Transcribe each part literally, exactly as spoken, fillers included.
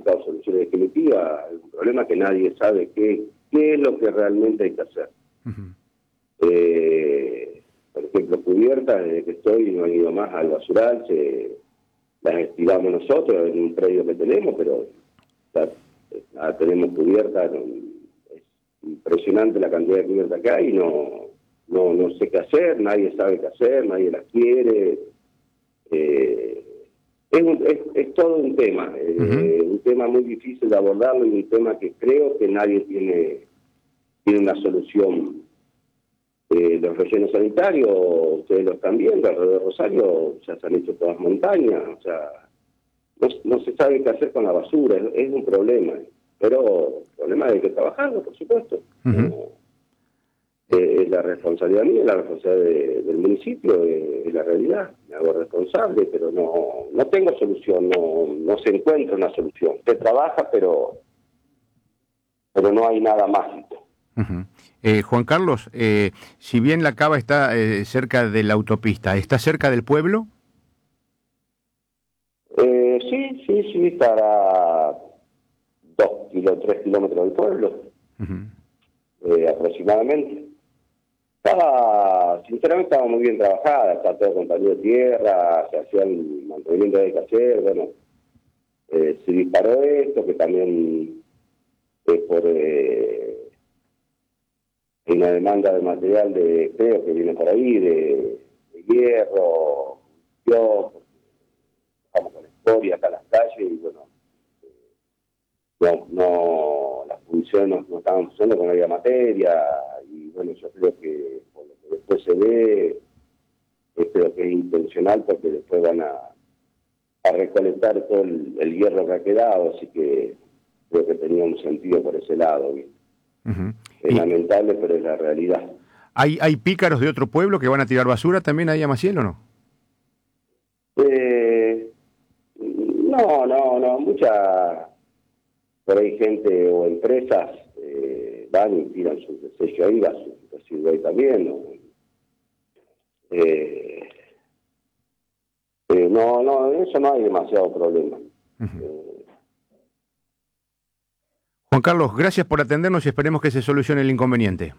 buscado soluciones definitivas. El problema es que nadie sabe qué, qué es lo que realmente hay que hacer. Uh-huh. Eh, por ejemplo, cubiertas, desde que estoy no he ido más al basural, se, las estiramos nosotros en un predio que tenemos, pero la, la tenemos cubiertas, no, es impresionante la cantidad de cubiertas que hay, y no, no, no sé qué hacer, nadie sabe qué hacer, nadie las quiere. Eh, es, un, es, es todo un tema, eh, uh-huh. un tema muy difícil de abordarlo y un tema que creo que nadie tiene, tiene una solución. Eh, los rellenos sanitarios, ustedes lo están viendo, alrededor de Rosario ya se han hecho todas montañas, o sea, no, no se sabe qué hacer con la basura, es, es un problema, pero el problema es que hay que trabajarlo, por supuesto. Uh-huh. No, eh, es la responsabilidad mía, la responsabilidad de, del municipio, eh, es la realidad, me hago responsable, pero no no tengo solución, no no se encuentra una solución. Se trabaja, pero pero no hay nada mágico. Uh-huh. Eh, Juan Carlos, eh, si bien la cava está eh, cerca de la autopista, ¿está cerca del pueblo? Eh, sí, sí, sí, estará dos kilos, tres kilómetros del pueblo, uh-huh. eh, aproximadamente. Estaba, sinceramente estaba muy bien trabajada, está todo compañía de tierra, se hacía el mantenimiento de hacer, bueno, eh, se disparó esto, que también es por... Eh, Hay una demanda de material de creo que viene por ahí, de, de hierro, yo, estamos con escoria acá en las calles y bueno, no, no las funciones no, no estaban funcionando con la materia y bueno, yo creo que por lo que después se ve, creo que es intencional porque después van a, a recolectar todo el, el hierro que ha quedado, así que creo que tenía un sentido por ese lado, ¿viste? Uh-huh. Es y lamentable, pero es la realidad. ¿Hay, ¿Hay pícaros de otro pueblo que van a tirar basura también ahí a Maciel o no? Eh, no, no, no. Mucha, por ahí gente o empresas eh, van y tiran sus desechos ahí, sus residuos ahí también. ¿No? Eh, eh, no, no, en eso no hay demasiado problema. Uh-huh. eh, Juan Carlos, gracias por atendernos y esperemos que se solucione el inconveniente.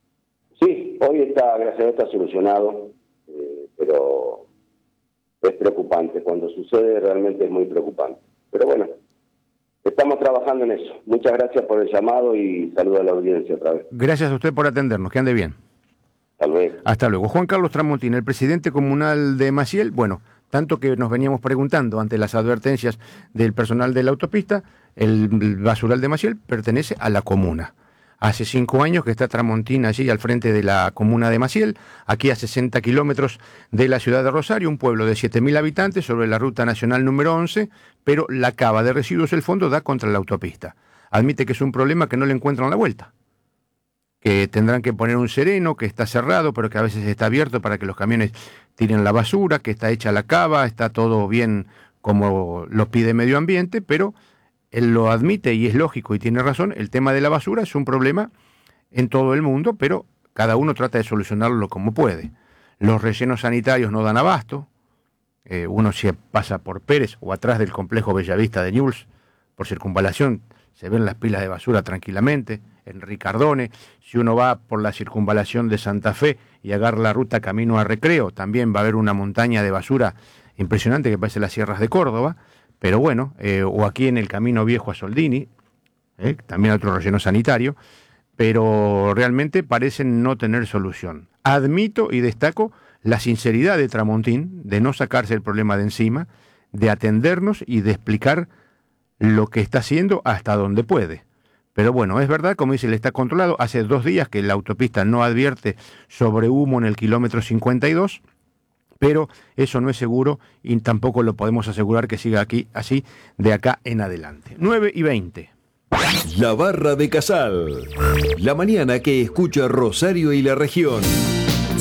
Sí, hoy está, gracias a Dios, está solucionado, eh, pero es preocupante. Cuando sucede realmente es muy preocupante. Pero bueno, estamos trabajando en eso. Muchas gracias por el llamado y saludo a la audiencia otra vez. Gracias a usted por atendernos, que ande bien. Hasta luego. Hasta luego. Juan Carlos Tramontín, el presidente comunal de Maciel, bueno, tanto que nos veníamos preguntando ante las advertencias del personal de la autopista, el basural de Maciel pertenece a la comuna. Hace cinco años que está Tramontín allí al frente de la comuna de Maciel, aquí a sesenta kilómetros de la ciudad de Rosario, un pueblo de siete mil habitantes sobre la ruta nacional número once, pero la cava de residuos del fondo da contra la autopista. Admite que es un problema que no le encuentran la vuelta, que tendrán que poner un sereno, que está cerrado, pero que a veces está abierto para que los camiones tiren la basura, que está hecha la cava, está todo bien como lo pide medio ambiente, pero él lo admite y es lógico y tiene razón, el tema de la basura es un problema en todo el mundo, pero cada uno trata de solucionarlo como puede. Los rellenos sanitarios no dan abasto, eh, uno si pasa por Pérez o atrás del complejo Bellavista de Newell's, por circunvalación, se ven las pilas de basura tranquilamente, en Ricardone, si uno va por la circunvalación de Santa Fe y agarra la ruta camino a Recreo, también va a haber una montaña de basura impresionante que parece las sierras de Córdoba, pero bueno, eh, o aquí en el camino viejo a Soldini, eh, también otro relleno sanitario, pero realmente parecen no tener solución. Admito y destaco la sinceridad de Tramontín de no sacarse el problema de encima, de atendernos y de explicar lo que está haciendo hasta donde puede. Pero bueno, es verdad, como dice, él está controlado. Hace dos días que la autopista no advierte sobre humo en el kilómetro cincuenta y dos, pero eso no es seguro y tampoco lo podemos asegurar que siga aquí así de acá en adelante. nueve y veinte. La Barra de Casal. La mañana que escucha Rosario y la región.